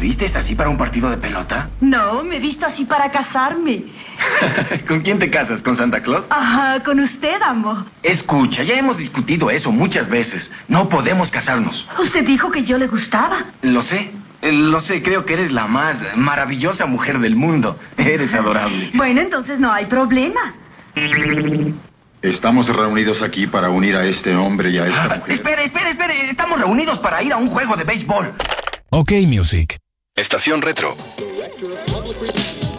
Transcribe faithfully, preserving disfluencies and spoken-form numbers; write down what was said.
vistes así para un partido de pelota? No, me he visto así para casarme. ¿Con quién te casas? ¿Con Santa Claus? Ajá, con usted, amo. Escucha, ya hemos discutido eso muchas veces. No podemos casarnos. Usted dijo que yo le gustaba. Lo sé. Lo sé, creo que eres la más maravillosa mujer del mundo. Eres adorable. Bueno, entonces no hay problema. Estamos reunidos aquí para unir a este hombre y a esta Ah, mujer. espere, espere, espere. Estamos reunidos para ir a un juego de béisbol. OK Music. Estación Retro.